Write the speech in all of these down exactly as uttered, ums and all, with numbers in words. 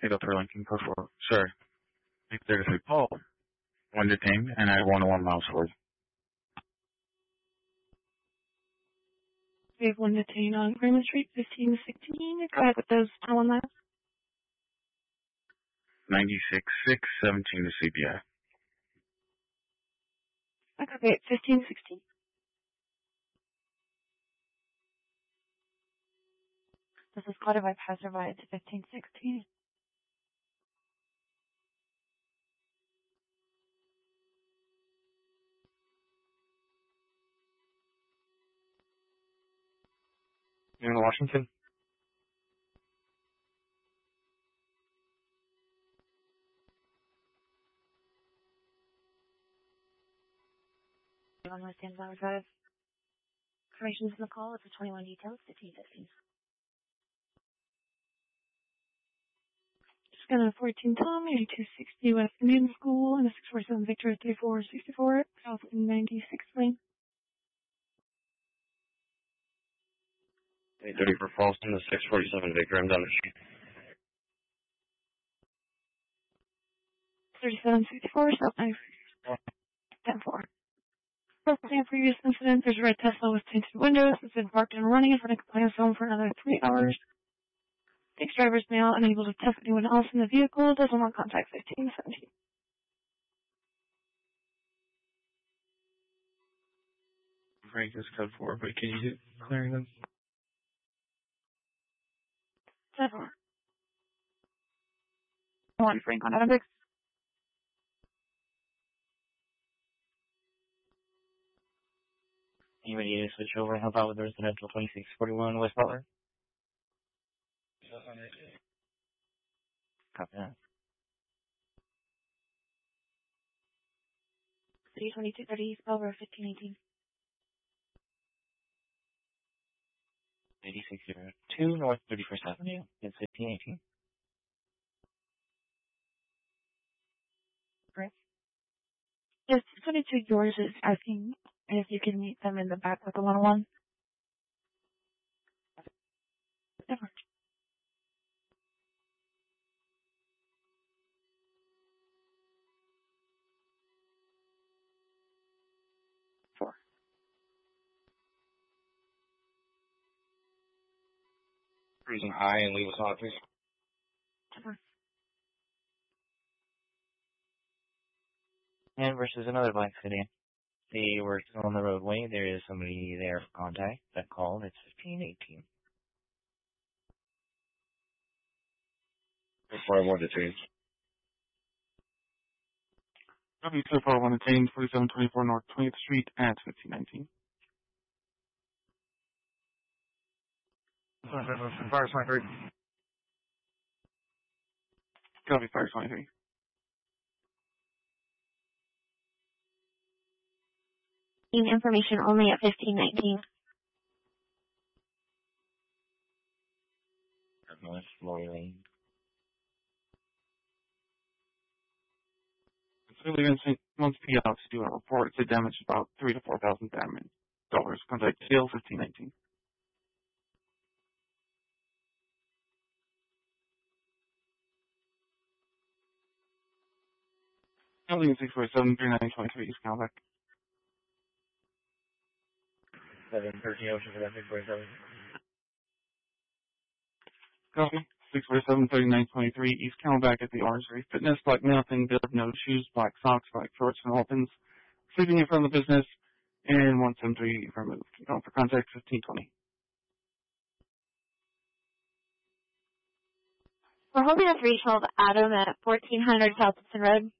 Hey, Doctor Lincoln, code four. Sir, eight thirty-three Paul. One detained, and I have one oh one miles forward. We have one detained on Greenland Street, fifteen sixteen. Go ahead with those on that. ninety-six six seventeen to C P I. Okay, fifteen sixteen. This is called by passerby to fifteen sixteen. You're in Washington? On my standby drive. Information's in the call. It's a twenty-one details, fifteen fifteen. Scanner fourteen Tom, eighty-two sixty West Indian School, and a six forty-seven Victor thirty-four sixty-four, South ninety-six Lane. eight thirty-four Falston, the six forty-seven Victor, I'm down the street. thirty-seven sixty-four, South ninety-six, ten four. Referencing a previous incident, there's a red Tesla with tinted windows. It's been parked and running in front of compliance zone for another three hours. Six drivers now unable to test anyone else in the vehicle. Doesn't want contact fifteen seventeen. Frank is code four, but can you do clearing them? ten four. One Frank on Olympics. Anybody to switch over and help out with the residential twenty-six forty-one West Butler? Copy that. three twenty-two thirty East Belver, fifteen eighteen. eighty-six oh two North thirty-first Avenue. It's fifteen eighteen. Correct. Yes, twenty-two George is asking if you can meet them in the back with the one oh one. Never. Four. Cruising high and leave us on, please. Never. And versus another black city. They were still on the roadway. There is somebody there for contact that called. It's fifteen eighteen. Four more detained. W two four one detained, forty-seven twenty-four North twentieth Street at fifteen nineteen. Fire twenty-three. Copy, Fire twenty-three. Information only at fifteen nineteen. North Lori Lane. Clearly, Vincent wants P out to do a report. It's a damage about three to four thousand damage dollars. Contact sale fifteen nineteen. Building six four seven three nine twenty three East Calvert. seven thirteen Ocean for that six forty-seven. Copy. six four seven three nine two three East Calvert at the Orangery Fitness. Black male thing, build, no shoes, black socks, black shorts, and opens. Sleeping in front of the business. And one seven three removed. Going for contact fifteen twenty. We're holding a three twelve Adam at fourteen hundred South Hudson Road.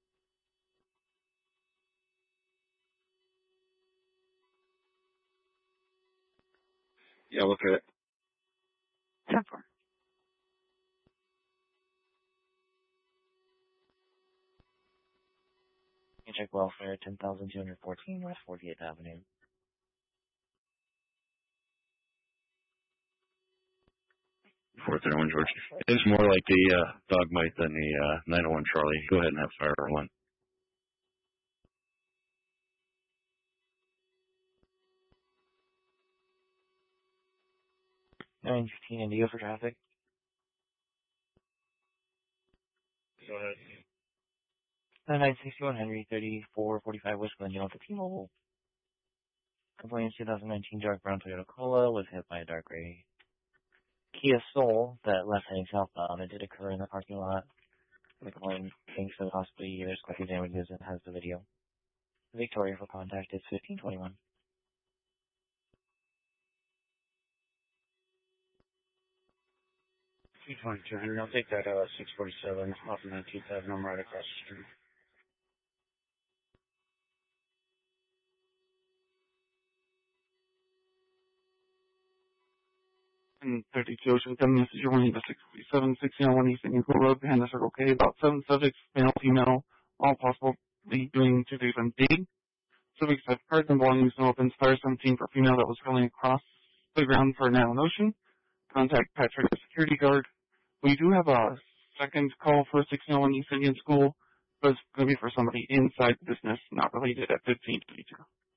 Yeah, look at it. ten four. You check welfare, ten thousand two hundred fourteen West forty-eighth Avenue. four thirty-one George. It's more like the uh, dog bite than the uh, nine oh one Charlie. Go ahead and have fire one. nine fifteen Indio for traffic. Go ahead. nine sixty-one Henry, thirty-four forty-five West Glen Yellow to T-Mobile. Complaints two thousand nineteen dark brown Toyota Corolla was hit by a dark gray Kia Soul that left heading southbound. It did occur in the parking lot. The claim thinks that possibly there's quite a few damages and has the video. Victoria for contact is fifteen twenty-one. two twenty-two Henry, I'll take that uh, six forty-seven off of nineteenth Avenue. I'm right across the street. And thirty-two Ocean County, this is your one to six forty-seven, sixteen oh one East Indian School Road, behind the Circle K. About seven subjects, male, female, all possibly doing two different dating. Subjects have cards and belongings and opens. Fire seventeen for female that was going across the ground for an island ocean. Contact Patrick, the security guard. We do have a second call for sixteen oh one East Indian School, but it's going to be for somebody inside the business, not related, at fifteen twenty-two.